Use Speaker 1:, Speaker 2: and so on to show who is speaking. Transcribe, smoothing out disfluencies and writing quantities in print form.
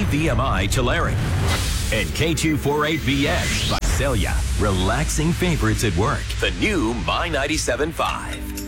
Speaker 1: VMI Tulare. And K248VX Visalia. Relaxing favorites at work. The new My 97.5.